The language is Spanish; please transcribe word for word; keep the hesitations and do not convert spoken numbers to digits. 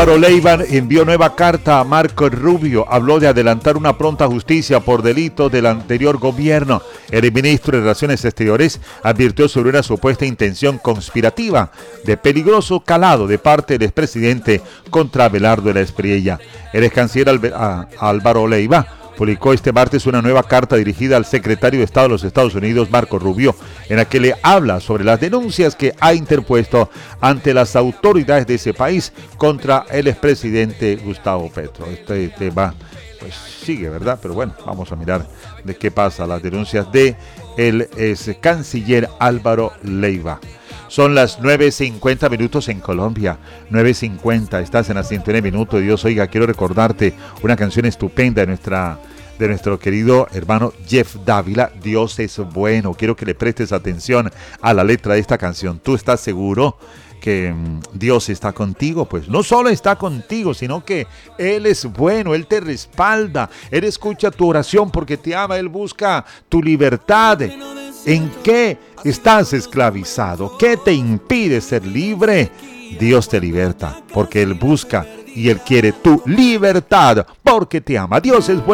Álvaro Leiva envió nueva carta a Marco Rubio, habló de adelantar una pronta justicia por delitos del anterior gobierno. El ministro de Relaciones Exteriores advirtió sobre una supuesta intención conspirativa de peligroso calado de parte del expresidente contra Abelardo de la Espriella. El ex canciller Albe- a- Álvaro Leiva publicó este martes una nueva carta dirigida al secretario de Estado de los Estados Unidos, Marco Rubio, en la que le habla sobre las denuncias que ha interpuesto ante las autoridades de ese país contra el expresidente Gustavo Petro. Este tema pues sigue, ¿verdad? Pero bueno, vamos a mirar de qué pasa, las denuncias de el ex canciller Álvaro Leiva. Son las nueve cincuenta minutos en Colombia, nueve cincuenta, estás en la ciento nueve minutos de Dios. Oiga, quiero recordarte una canción estupenda de nuestra de nuestro querido hermano Jeff Dávila, Dios es bueno. Quiero que le prestes atención a la letra de esta canción. ¿Tú estás seguro que mm, Dios está contigo? Pues no solo está contigo, sino que Él es bueno, Él te respalda, Él escucha tu oración porque te ama, Él busca tu libertad. ¿En qué estás esclavizado? ¿Qué te impide ser libre? Dios te liberta porque Él busca y Él quiere tu libertad porque te ama. Dios es bueno.